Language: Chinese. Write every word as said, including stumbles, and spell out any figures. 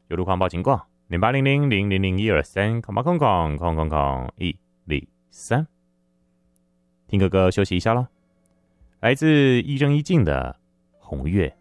有路况报警广零八零零零零零一二三空八空空空空空一零三。听个歌休息一下咯，来自亦正亦静的《红月》。